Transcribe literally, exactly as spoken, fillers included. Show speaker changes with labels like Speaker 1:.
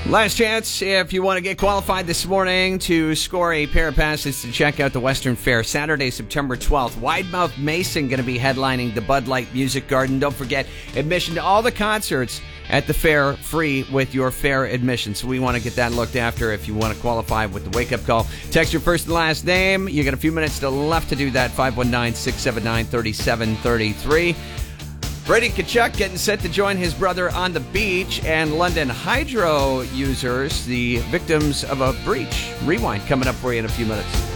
Speaker 1: Last chance if you want to get qualified this morning to score a pair of passes to check out the Western Fair Saturday, September twelfth. Widemouth Mason going to be headlining the Bud Light Music Garden. Don't forget, admission to all the concerts at the fair free with your fair admission. So we want to get that looked after if you want to qualify with the wake-up call. Text your first and last name. You got a few minutes to left to do that. five one nine, six seven nine, three seven three three. Brady Tkachuk getting set to join his brother on the beach, and London Hydro users, the victims of a breach. Rewind coming up for you in a few minutes.